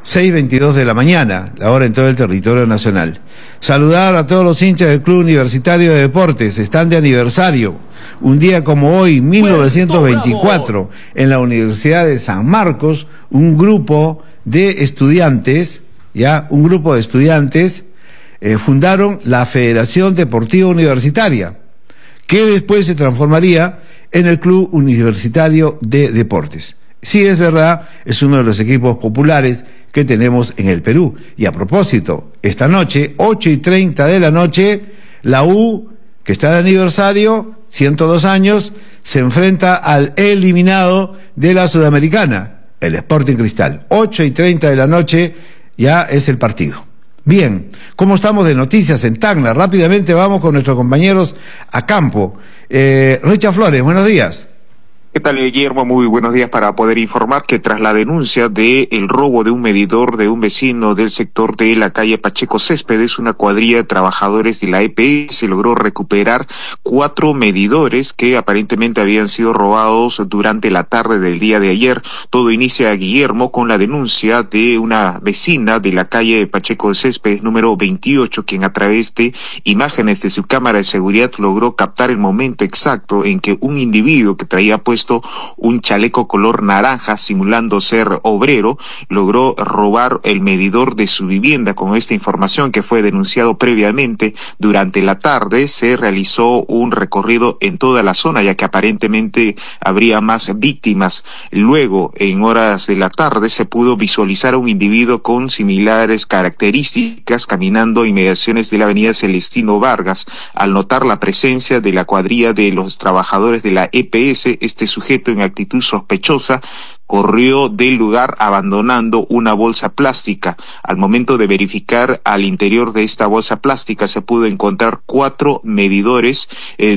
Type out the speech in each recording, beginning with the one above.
6:22 de la mañana, la hora en todo el territorio nacional. Saludar a todos los hinchas del Club Universitario de Deportes, están de aniversario. Un día como hoy, 1924, en la Universidad de San Marcos, un grupo de estudiantes, fundaron la Federación Deportiva Universitaria, que después se transformaría en el Club Universitario de Deportes. Sí, es verdad, es uno de los equipos populares que tenemos en el Perú. Y a propósito, esta noche, 8:30 de la noche, la U, que está de aniversario, 102 años, se enfrenta al eliminado de la Sudamericana, el Sporting Cristal. 8:30 de la noche ya es el partido. Bien, ¿cómo estamos de noticias en Tacna? Rápidamente vamos con nuestros compañeros a campo. Richard Flores, buenos días. ¿Qué tal, Guillermo? Muy buenos días. Para poder informar que tras la denuncia de el robo de un medidor de un vecino del sector de la calle Pacheco Céspedes, una cuadrilla de trabajadores de la EPS se logró recuperar 4 medidores que aparentemente habían sido robados durante la tarde del día de ayer. Todo inicia, Guillermo, con la denuncia de una vecina de la calle Pacheco Céspedes número 28, quien a través de imágenes de su cámara de seguridad logró captar el momento exacto en que un individuo que traía un chaleco color naranja simulando ser obrero, logró robar el medidor de su vivienda. Con esta información, que fue denunciado previamente, durante la tarde se realizó un recorrido en toda la zona, ya que aparentemente habría más víctimas. Luego, en horas de la tarde, se pudo visualizar a un individuo con similares características caminando en inmediaciones de la avenida Celestino Vargas. Al notar la presencia de la cuadrilla de los trabajadores de la EPS, este sujeto en actitud sospechosa corrió del lugar abandonando una bolsa plástica. Al momento de verificar al interior de esta bolsa plástica se pudo encontrar 4 medidores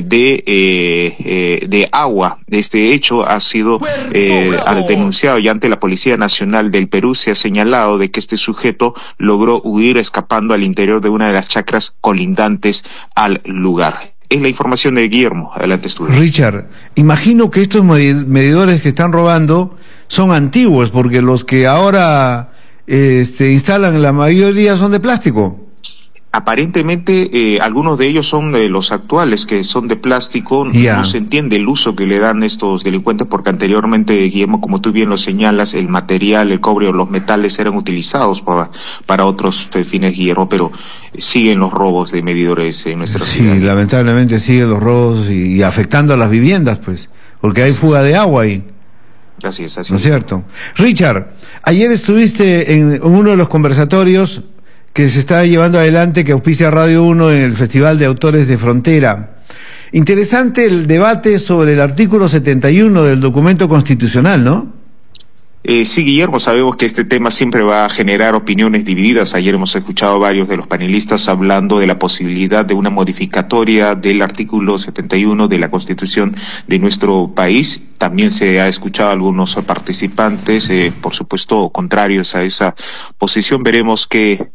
de agua. Este hecho ha sido denunciado y ante la Policía Nacional del Perú se ha señalado de que este sujeto logró huir escapando al interior de una de las chacras colindantes al lugar. Es la información de Guillermo. Adelante, estudio. Richard, imagino que estos medidores que están robando son antiguos, porque los que ahora instalan, la mayoría son de plástico. Aparentemente, algunos de ellos son los actuales, que son de plástico. No se entiende el uso que le dan estos delincuentes, porque anteriormente, Guillermo, como tú bien lo señalas, el material, el cobre o los metales eran utilizados para otros fines, Guillermo, pero siguen los robos de medidores en nuestra ciudad. Sí, lamentablemente siguen los robos y afectando a las viviendas, pues, porque hay fuga de agua ahí. Así es. ¿No es cierto? Richard, ayer estuviste en uno de los conversatorios que se está llevando adelante, que auspicia Radio 1 en el Festival de Autores de Frontera. Interesante el debate sobre el artículo 71 del documento constitucional, ¿no? Sí, Guillermo, sabemos que este tema siempre va a generar opiniones divididas. Ayer hemos escuchado a varios de los panelistas hablando de la posibilidad de una modificatoria del artículo 71 de la Constitución de nuestro país. También se ha escuchado a algunos participantes, por supuesto, contrarios a esa posición. Veremos qué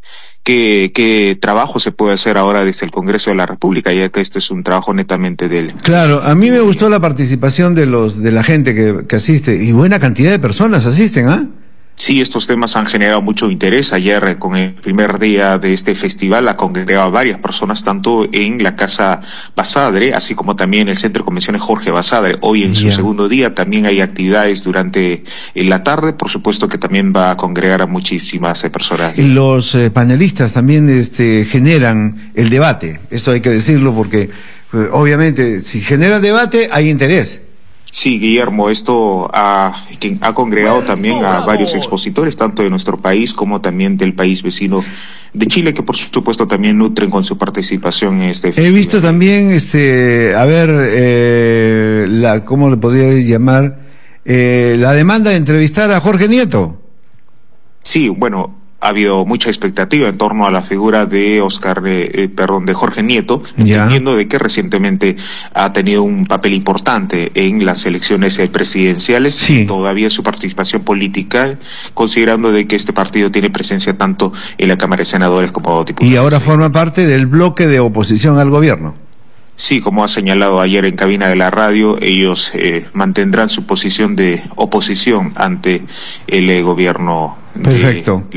trabajo se puede hacer ahora desde el Congreso de la República, ya que esto es un trabajo netamente de él. Claro, a mí me gustó la participación de la gente que asiste, y buena cantidad de personas asisten, ¿ah? Sí, estos temas han generado mucho interés. Ayer, con el primer día de este festival, ha congregado a varias personas, tanto en la Casa Basadre, así como también en el Centro de Convenciones Jorge Basadre. Hoy, en su segundo día, también hay actividades durante la tarde. Por supuesto que también va a congregar a muchísimas personas. Los panelistas también generan el debate. Esto hay que decirlo porque, obviamente, si genera debate, hay interés. Sí, Guillermo, esto ha congregado también a varios expositores, tanto de nuestro país como también del país vecino de Chile, que por supuesto también nutren con su participación en este festival. He visto también, ¿cómo le podría llamar? La demanda de entrevistar a Jorge Nieto. Sí, bueno, ha habido mucha expectativa en torno a la figura de de Jorge Nieto, entendiendo de que recientemente ha tenido un papel importante en las elecciones presidenciales. Sí. Todavía su participación política, considerando de que este partido tiene presencia tanto en la Cámara de Senadores como diputados. Y ahora forma parte del bloque de oposición al gobierno. Sí, como ha señalado ayer en cabina de la radio, ellos mantendrán su posición de oposición ante el gobierno. Perfecto.